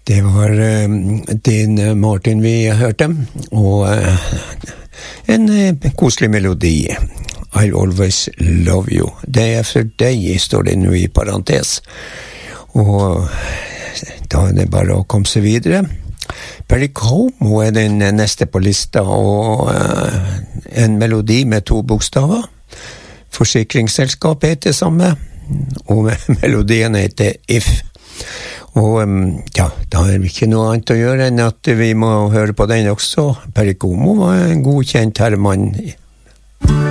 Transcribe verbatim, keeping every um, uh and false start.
Det var uh, din uh, Martin vi hørte, og uh, en uh, koselig melodi. I'll always love you. Det er for deg, står det nå i parentes. Og da er det bare å komme seg videre. Perry Como er den neste på lista, og uh, en melodi med to bokstaver. Forsikringsselskap heter det samme, og melodien heter If. Og um, ja, da er det ikke noe annet å gjøre enn at vi må høre på den også. Perry Como var en godkjent herremann.